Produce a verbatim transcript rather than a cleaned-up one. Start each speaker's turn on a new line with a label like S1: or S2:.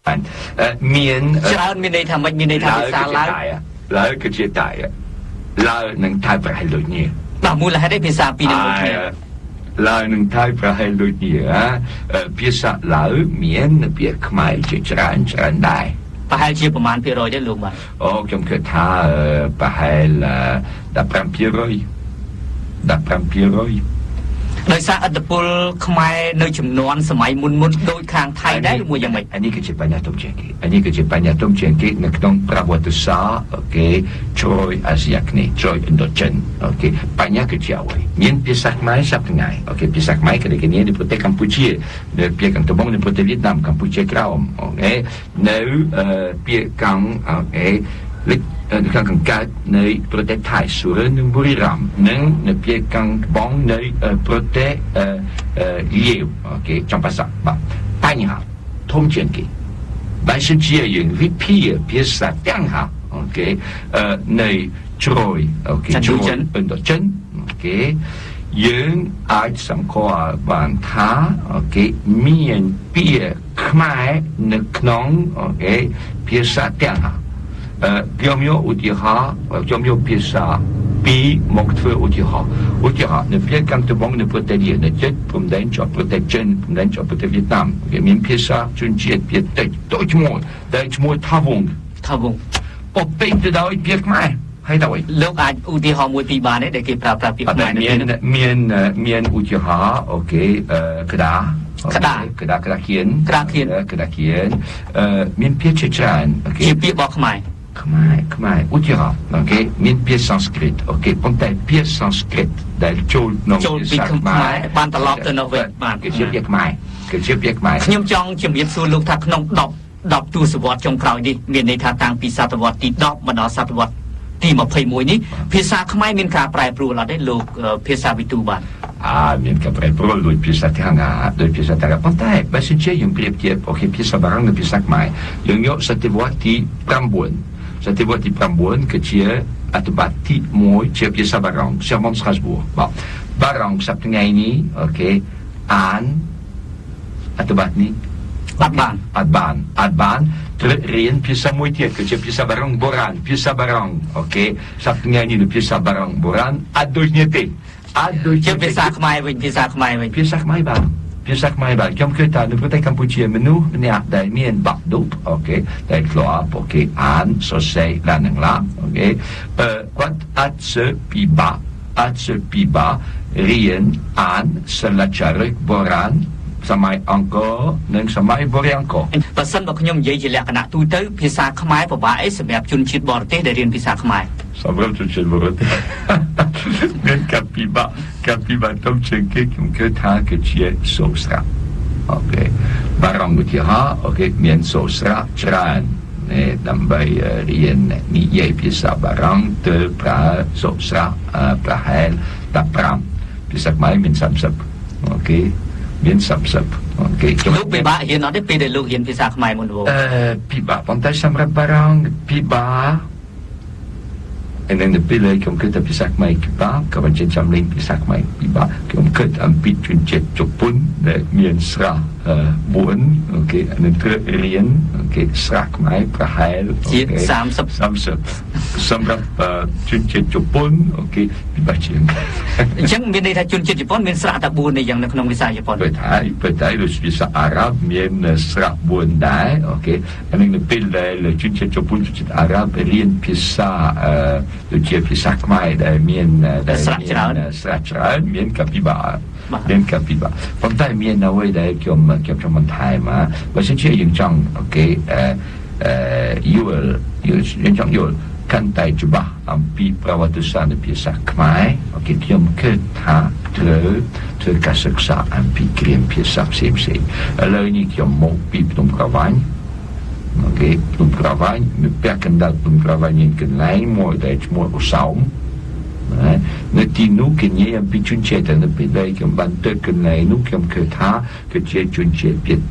S1: មាន
S2: ច្រើនមានន័យថាមិនមានន័យថាភាសាឡើយ
S1: ឡើយគឺជាតែឡើយនឹងថៃប្រហែលដូចនេះ
S2: បាទមូលហេតុឯភាសាពីរនឹងដូចគ្នា
S1: ឡើយនឹងថៃប្រហែលដូចនេះភាសាឡើយមានពាក្យខ្មែរជាច្រើនច្រើនដែរ
S2: ប្រហែលជាប្រមាណភាគរយទេលោកបាទ
S1: អូខ្ញុំគិតថាប្រហែលដប់ប្រាំភាគរយដប់ប្រាំភាគរយ
S2: ដោយសារឥទ្ធិពលខ្មែរនៅចំនួនសម័យមុនមុនដូចខាងថៃដែរមួយយ៉ាងម៉េច
S1: អានេះគឺជាបញ្ហាធំជាងគេអានេះគឺជាបញ្ហាធំជាងគេនៅក្នុងប្រវត្តិសាស្ត្រអូខេជ្រោយអាស៊ីអាគ្នេយ៍ជ្រោយឥណ្ឌូចិនអូខេបញ្ហាគឺជាអ្វីមានភាសាខ្មែរសប្តាហ៍ថ្ងៃអូខេភាសាខ្មែរគឺគេនៅប្រទេសកម្ពុជានៅពាក្យកំត្បូងនៅប្រទេសវៀតណាមកម្ពុជាក្រោមអូខេនៅពាក្យកង់អូខេលេខនៅខាងកើតនៃប្រទេសថៃសុរិននិងបុរីរ៉ាំនិងនៅពាក្យខាងត្បូងនៃប្រទេសលាវអូខេចំភាសាបាទបញ្ហាធំជាងគេបើសិនជាយើងវិភាគភាសាទាំងហាអូខេនៃជ្រោយអូខេជ្រោយឥណ្ឌូចិនអូខេយើងអាចសង្កល់បានថាអូខេមានពាក្យខ្មែរនៅក្នុងអូខេភាសាទាំងហាខ្ញុំយកឧទាហរណ៍ខ្ញុំយកភាសាពីរមកធ្វើឧទាហរណ៍ឧទាហរណ៍នៅពេលខាងត្បូងនៅប្រទេសលាវនៅជិតព្រំដែនជាប់ប្រទេសចិនព្រំដែនជាប់ប្រទេសវៀតណាមគេមានភាសាជនជាតិភាគតិចដូចឈ្មោះតែឈ្មោះថាវង
S2: ថាវង
S1: ពពេញទៅដោយពាក្យខ្មែរហើយទៅ
S2: លោកអាចឧទាហរណ៍មួយពីរបានទេដែលគេប្រើប្រាស់ពាក្យខ្មែរ
S1: មានមានមានឧទាហរណ៍អូខេក្តារ
S2: ក្តារ
S1: ក្តារក្តារខៀន
S2: ក្តារខៀន
S1: ក្តារខៀនមានពាក្យជាច្រើន
S2: អូខេជាពាក្យរបស់ខ្មែរ
S1: ខ្មែរខ្មែរឧទាហរណ៍អូខេមានពាក្យសំស្ក្រឹតអូខេប៉ុន្តែពាក្យសំស្ក្រឹតដែលចូលក្នុង
S2: ចូលពីខ្មែរបានត្រឡប់ទៅនៅវិញ
S1: បានគឺជាពាក្យខ្មែរគឺជាពាក្យខ្មែរ
S2: ខ្ញុំចង់ជំរាបសួរលោកថាក្នុង10 10ទសវត្សរ៍ចុងក្រោយនេះមានន័យថាតាំងពីសតវត្សរ៍ទី10មកដល់សតវត្សរ៍ទីยี่สิบเอ็ดនេះភាសាខ្មែរមានការប្រែប្រួលអត់ទេលោកភាសាវិទូបាទ
S1: អើមានការប្រែប្រួលដោយភាសាទាំងណាដោយភាសាទាំងប៉ុន្តែបើសិនជាយើងប្រៀបធៀបអូខេភាសាបារាំងនិងភាសាខ្មែរយើងយកសតវត្សរ៍ទីnineសតវត្សរ៍ទីnineគឺជាអត្ថបទទីoneជាភាសាបារាំង Sermon de Strasbourg បាទបារាំងសប្តាហ៍ថ្ងៃនេះអូខេអានអត្ថបទនេះ
S2: អត់បាន
S1: អត់បានអត់បានត្រូវរៀនភាសាមួយទៀតគឺជាភាសាបារាំងបុរាណភាសាបារាំងអូខេសប្តាហ៍ថ្ងៃនេះភាសាបារាំងបុរាណអត់ដូចគ្នាទេ
S2: អត់ដូចជាភាសាខ្មែរវិញភាសាខ្មែរវិញ
S1: ភាសាខ្មែរបាទភាសាខ្មែរបាទខ្ញុំឃើញថានៅប្រទេសកម្ពុជាមនុស្សម្នាក់ដែលមានបាក់ឌុបអូខេដែលធ្លាប់អូខេអានសរសេរឡាននឹងឡាអូខេអឺគាត់អាចសើពីបាអាចសើពីបារៀនអានស្លាចារិកបុរាណសម័យអង្គរនិងសម័យបុរាណអង្គរ
S2: បើសិនបើខ្ញុំនិយាយជាលក្ខណៈទូទៅភាសាខ្មែរពិបាកអីសម្រាប់ជនជាតិបរទេសដែលរៀនភាសាខ្មែរ
S1: សម្រាប់ជនជាតិបរទេសមានកាពីបាកាពីបាទៅជាងគេខ្ញុំគិតថាគឺជាសូស្រាអូខេបារាំងឧទាហរណ៍អូខេមានសូស្រាច្រើនដើម្បីរៀននិយាយភាសាបារាំងទៅប្រើសូស្រាប្រហែលfifteenភាសាខ្មែរមានthirtyអូខេមានthirtyអូខេ
S2: លោកពិបាករៀនអត់ទេពេលដែលលោករៀនភាសាខ្មែរមុនវ
S1: អឺពិបាកប៉ុន្តែសម្រាប់បារាំងពិបាកហើយនៅពេលដែលខ្ញុំគិតទៅភាសាខ្មែរពិបាកក៏បញ្ចេញចំលេងភាសាខ្មែរពិបាកខ្ញុំគិតអំពីជនជាតិជប៉ុនដែលមានស្រះbốnអូខេនឹងត្រូវរៀនអូខេស្រះខ្មែរប្រហែល
S2: ជាthirty
S1: thirtyសម្រាប់ជនជាតិជប៉ុនអូខេពិបាកជាង
S2: អញ្ចឹងមានន័យថាជនជាតិជប៉ុនមានស្រះតែbốnនេះយ៉ាងនៅក្នុងភាសាជប៉ុន
S1: បើថាបើតែលើភាសាអារ៉ាប់មានស្រះbốnដែរអូខេហើយនៅពេលដែលជនជាតិជប៉ុនជនជាតិអារ៉ាប់រៀនភាសាអឺដូចជាភាសាខ្មែរដែលមាន
S2: ដែលស្រះច្រើន
S1: ស្រះច្រើនមានកាពីបាមានកាពីបាប៉ុន្តែមានអ្វីដែលខ្ញុំខ្ញុំចង់បន្ថែមបើសិនជាយើងចង់អូខេអឺអឺយល់យើងចង់យល់កាន់តែច្បាស់អំពីប្រវត្តិសាស្ត្រនៃភាសាខ្មែរអូខេខ្ញុំគិតថាត្រូវធ្វើការសិក្សាអំពីគ្រាមភាសាផ្សេងផ្សេងឥឡូវនេះខ្ញុំមកពីភ្នំក្រវាញអូខេភ្នំក្រវាញនៅពាក់កណ្ដាលភ្នំក្រវាញមានកន្លែងមួយដែលឈ្មោះឧសោមនៅទីនោះគេនិយាយអំពីជនជាតិនៅពេលដែលខ្ញុំបានទៅកន្លែងនោះខ្ញុំឃើញថាគឺជាជនជាតិ